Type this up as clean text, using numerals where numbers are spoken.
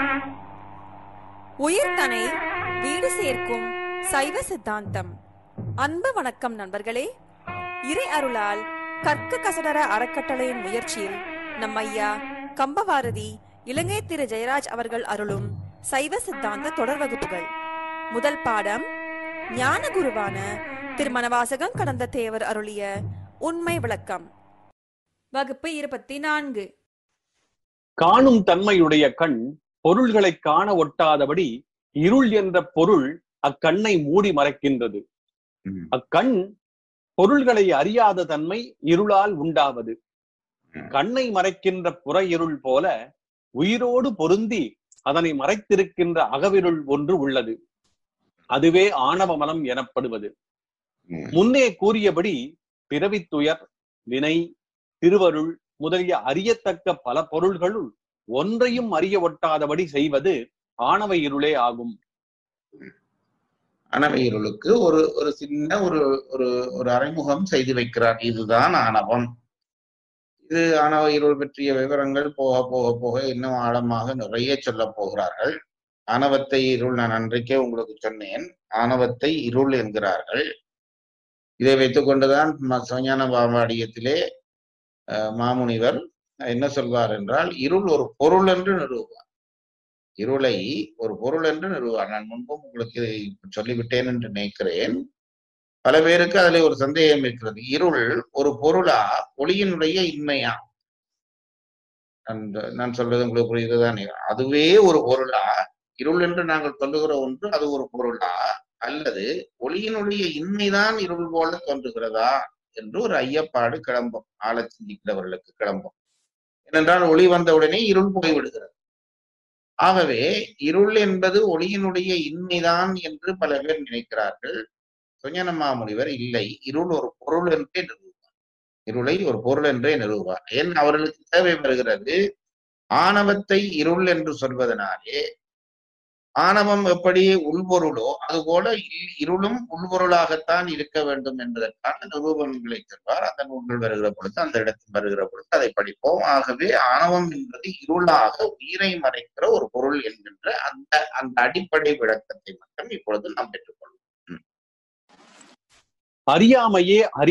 உயிர்தனை வீடு சேர்க்கும் சைவ சித்தாந்தம். அன்பு வணக்கம் நண்பர்களே. இறை அருளால் கற்க கசடர அறக்கட்டளையின் முயற்சியில் நம் ஐயா கம்பவாரதி இலங்கை திரு ஜெயராஜ் அவர்கள் அருளும் சைவ சித்தாந்த தொடர் வகுப்புகள். முதல் பாடம் ஞான குருவான திருமணவாசகம் கடந்த தேவர் அருளிய உண்மை விளக்கம். வகுப்பு 24. காணும் தன்மையுடைய கண் பொருள்களை காண ஒட்டாதபடி இருள் என்ற பொருள் அக்கண்ணை மூடி மறைக்கின்றது. அக்கண் பொருள்களை அறியாத தன்மை இருளால் உண்டாவது. கண்ணை மறைக்கின்ற புற இருள் போல உயிரோடு பொருந்தி அதனை மறைத்திருக்கின்ற அகவிருள் ஒன்று உள்ளது. அதுவே ஆணவ மலம் எனப்படுவது. முன்னே கூறியபடி பிறவித்துயர், வினை, திருவருள் முதலிய அறியத்தக்க பல பொருள்களுள் ஒன்றையும் அறிய ஒட்டாதபடி செய்வது ஆணவ இருளே ஆகும். ஆணவ இருளுக்கு ஒரு சின்ன ஒரு அறிமுகம் செய்து வைக்கிறார். இதுதான் ஆணவம். இது ஆணவ இருள் பற்றிய விவரங்கள் போக போக போக இன்னும் ஆழமாக நிறைய சொல்ல போகிறார்கள். ஆணவத்தை இருள், நான் அன்றைக்கே உங்களுக்கு சொன்னேன், ஆணவத்தை இருள் என்கிறார்கள். இதை வைத்துக் கொண்டுதான் சிவஞான பாவாடியத்திலே மாமுனிவர் என்ன சொல்வார் என்றால், இருள் ஒரு பொருள் என்று நிறுவுவார். இருளை ஒரு பொருள் என்று நிறுவுவார். நான் முன்பும் உங்களுக்கு சொல்லிவிட்டேன் என்று நினைக்கிறேன். பல பேருக்கு அதில் ஒரு சந்தேகம் இருக்கிறது. இருள் ஒரு பொருளா, ஒளியினுடைய இன்மையா? நான் சொல்றது உங்களுக்கு புரியுதுதான். அதுவே ஒரு பொருளா, இருள் என்று நாங்கள் சொல்லுகிற ஒன்று அது ஒரு பொருளா, அல்லது ஒளியினுடைய இன்மைதான் இருள் போல தோன்றுகிறதா என்று ஒரு ஐயப்பாடு கிளம்பும். ஆழ சிந்திக்கிறவர்களுக்கு கிளம்பும். ஏனென்றால் ஒளி வந்தவுடனே இருள் போய்விடுகிறது. ஆகவே இருள் என்பது ஒளியினுடைய இன்மைதான் என்று பல பேர் நினைக்கிறார்கள். சுஞான மாமுனிவர் இல்லை, இருள் ஒரு பொருள் என்றே நிறுவுவார். இருளை ஒரு பொருள் என்றே நிறுவுவார். ஏன் அவர்களுக்கு தேவை வருகிறது? ஆணவத்தை இருள் என்று சொல்வதனாலே ஆணவம் எப்படி உள்பொருளோ அதுபோல இருளும் உள்பொருளாகத்தான் இருக்க வேண்டும் என்பதற்கான நிரூபணங்களை சொல்வார். அந்த நூல்கள் வருகிற பொழுது, அந்த இடத்தில் வருகிற பொழுது அதை படிப்போம். ஆகவே ஆணவம் என்பது இருளாக உயிரை மறைக்கிற ஒரு பொருள் என்கின்ற அந்த அடிப்படை விளக்கத்தை மட்டும் இப்பொழுது நாம் பெற்றுக்கொள்வோம். அறியாமையே